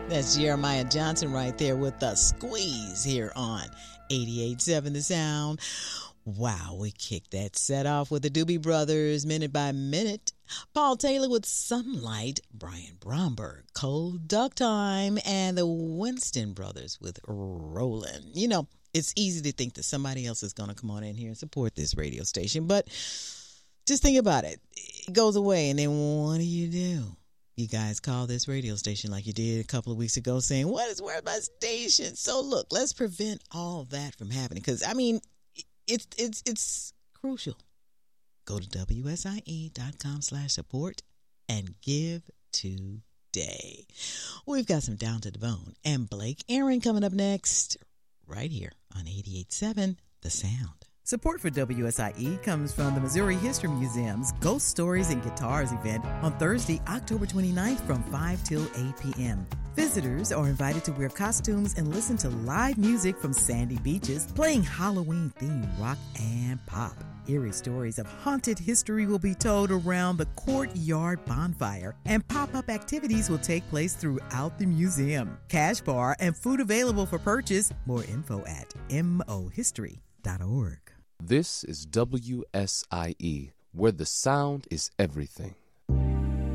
That's Jeremiah Johnson right there with the squeeze here on 88.7 The Sound. Wow, we kicked that set off with the Doobie Brothers, Minute by Minute. Paul Taylor with Sunlight, Brian Bromberg, Cold Duck Time, and the Winston Brothers with Rollin'. You know, it's easy to think that somebody else is going to come on in here and support this radio station, but just think about it. It goes away, and then what do? You guys call this radio station like you did a couple of weeks ago saying, where's my station? So look, let's prevent all that from happening, because, I mean, it's crucial. Go to WSIE.com/support and give today. We've got some Down to the Bone and Blake Aaron coming up next right here on 88.7 The Sound. Support for WSIE comes from the Missouri History Museum's Ghost Stories and Guitars event on Thursday, October 29th from 5 till 8 p.m. Visitors are invited to wear costumes and listen to live music from sandy beaches playing Halloween-themed rock and pop. Eerie stories of haunted history will be told around the courtyard bonfire, and pop-up activities will take place throughout the museum. Cash bar and food available for purchase. More info at mohistory.org. This is WSIE, where the sound is everything.